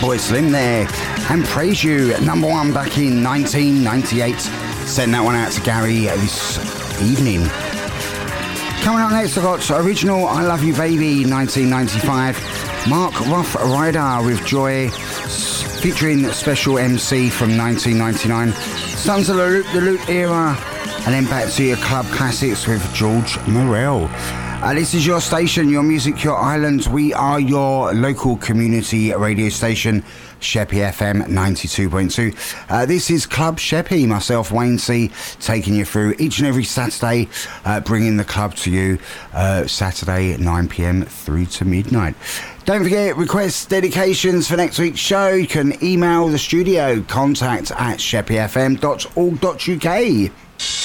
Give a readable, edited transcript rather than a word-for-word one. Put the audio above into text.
Fatboy Slim there, and Praise You, number one back in 1998. Send that one out to Gary this evening. Coming up next, I've got original I Love You Baby, 1995. Mark Rough Rider with Joy, featuring special MC from 1999. Sons of the Loot era, and then back to your club classics with George Morel. This is your station, your music, your island. We are your local community radio station, Sheppey FM 92.2. This is Club Sheppey, myself, Wayne C, taking you through each and every Saturday, bringing the club to you Saturday 9 p.m. through to midnight. Don't forget, requests, dedications for next week's show. You can email the studio, contact@sheppeyfm.org.uk.